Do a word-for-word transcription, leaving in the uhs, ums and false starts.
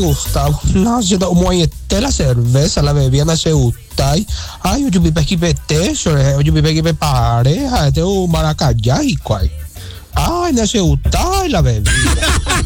Gustavo, no, se da como ahí la cerveza, la bebida no se gusta. Ay, yo pipe aquí pete, yo pipe aquí pareja, este un maracayá y cual. Ay, no se gusta la bebida.